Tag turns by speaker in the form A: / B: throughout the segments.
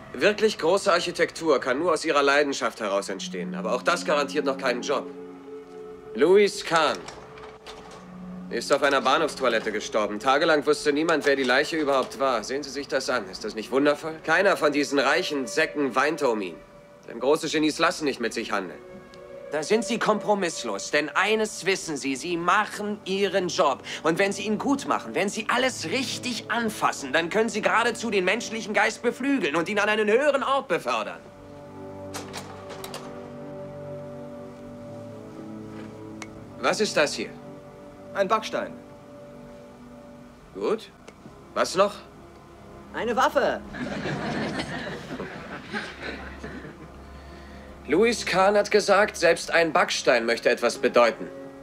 A: Wirklich große Architektur kann nur aus ihrer Leidenschaft heraus entstehen. Aber auch das garantiert noch keinen Job. Louis Kahn ist auf einer Bahnhofstoilette gestorben. Tagelang wusste niemand, wer die Leiche überhaupt war. Sehen Sie sich das an. Ist das nicht wundervoll? Keiner von diesen reichen Säcken weinte um ihn. Denn große Genies lassen nicht mit sich handeln. Da sind Sie kompromisslos, denn eines wissen Sie, Sie machen Ihren Job. Und wenn Sie ihn gut machen, wenn Sie alles richtig anfassen, dann können Sie geradezu den menschlichen Geist beflügeln und ihn an einen höheren Ort befördern. Was ist das hier?
B: Ein Backstein.
A: Gut. Was noch?
B: Eine Waffe.
A: Louis Kahn hat gesagt, selbst ein Backstein möchte etwas bedeuten.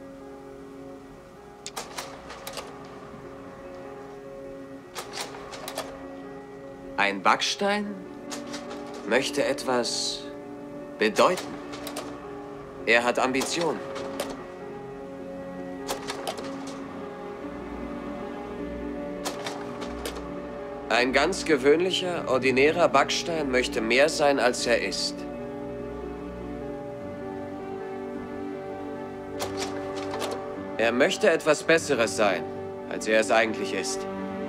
A: Ein Backstein möchte etwas bedeuten. Er hat Ambitionen. Ein ganz gewöhnlicher, ordinärer Backstein möchte mehr sein, als er ist. Er möchte etwas Besseres sein, als er es eigentlich ist.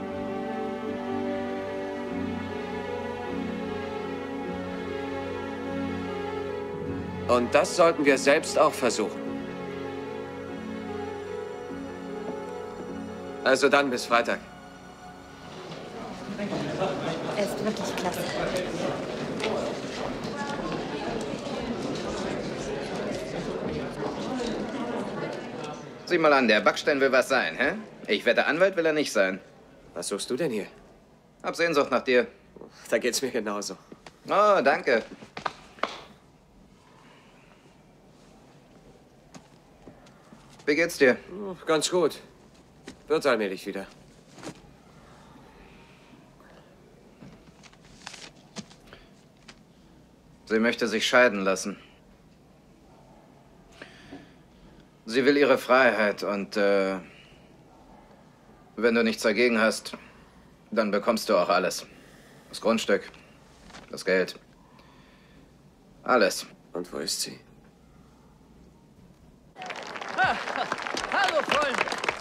A: Und das sollten wir selbst auch versuchen. Also dann bis Freitag.
C: Er ist wirklich klasse.
D: Sieh mal an, der Backstein will was sein, hä? Ich wette, Anwalt will er nicht sein.
A: Was suchst du denn hier?
D: Hab Sehnsucht nach dir.
A: Da geht's mir genauso.
D: Oh, danke. Wie geht's dir?
A: Ganz gut. Wird allmählich wieder.
D: Sie möchte sich scheiden lassen. Sie will ihre Freiheit und wenn du nichts dagegen hast, dann bekommst du auch alles. Das Grundstück, das Geld, alles.
A: Und wo ist sie?
E: Hallo, Freunde.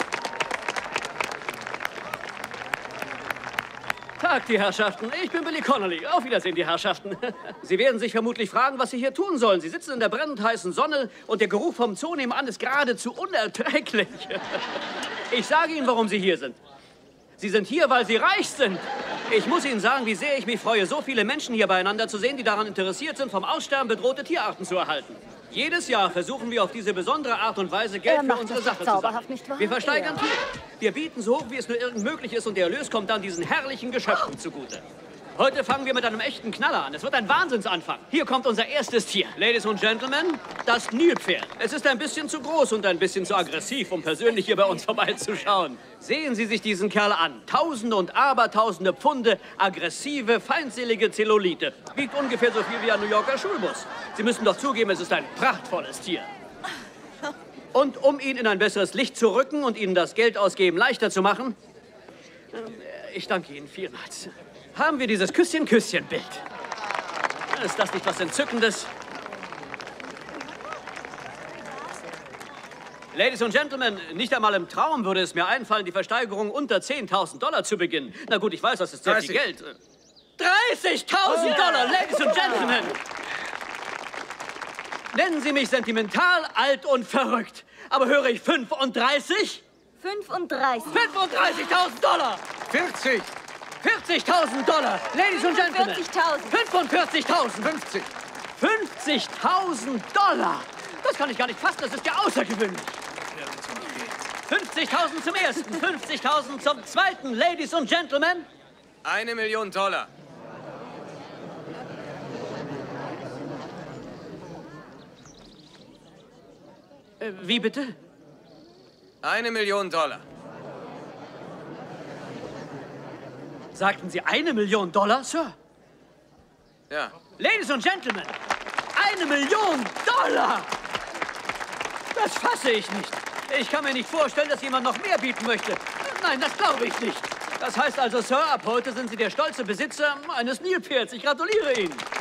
E: Tag, die Herrschaften. Ich bin Billy Connolly. Auf Wiedersehen, die Herrschaften. Sie werden sich vermutlich fragen, was Sie hier tun sollen. Sie sitzen in der brennend heißen Sonne und der Geruch vom Zoo nebenan ist geradezu unerträglich. Ich sage Ihnen, warum Sie hier sind. Sie sind hier, weil Sie reich sind. Ich muss Ihnen sagen, wie sehr ich mich freue, so viele Menschen hier beieinander zu sehen, die daran interessiert sind, vom Aussterben bedrohte Tierarten zu erhalten. Jedes Jahr versuchen wir auf diese besondere Art und Weise Geld für unsere Sache zu sammeln. Wir versteigern Tiere. Wir bieten so hoch, wie es nur irgend möglich ist, und der Erlös kommt dann diesen herrlichen Geschöpfen zugute. Heute fangen wir mit einem echten Knaller an. Es wird ein Wahnsinnsanfang. Hier kommt unser erstes Tier. Ladies und Gentlemen, das Nilpferd. Es ist ein bisschen zu groß und ein bisschen zu aggressiv, um persönlich hier bei uns vorbeizuschauen. Sehen Sie sich diesen Kerl an. Tausende und Abertausende Pfunde, aggressive, feindselige Zellulite. Wiegt ungefähr so viel wie ein New Yorker Schulbus. Sie müssen doch zugeben, es ist ein prachtvolles Tier. Und um ihn in ein besseres Licht zu rücken und Ihnen das Geld ausgeben leichter zu machen, ich danke Ihnen vielmals, haben wir dieses Küsschen-Küsschen-Bild. Ist das nicht was Entzückendes? Ladies und Gentlemen, nicht einmal im Traum würde es mir einfallen, die Versteigerung unter $10.000 zu beginnen. Na gut, ich weiß, das ist sehr viel Geld. $30.000, Ladies und Gentlemen! Nennen Sie mich sentimental, alt und verrückt. Aber höre ich 35?
C: 35.
E: $35.000!
B: 40.
E: $40.000, Ladies und Gentlemen.
C: 45.000.
E: 45.000.
B: 50.
E: $50.000! Das kann ich gar nicht fassen, das ist ja außergewöhnlich. 50.000 zum ersten, 50.000 zum zweiten, Ladies und Gentlemen.
A: $1 Million.
E: Wie bitte?
A: $1 Million.
E: Sagten Sie $1 Million, Sir?
A: Ja.
E: Ladies und Gentlemen, $1 Million! Das fasse ich nicht. Ich kann mir nicht vorstellen, dass jemand noch mehr bieten möchte. Nein, das glaube ich nicht. Das heißt also, Sir, ab heute sind Sie der stolze Besitzer eines Nilpferds. Ich gratuliere Ihnen.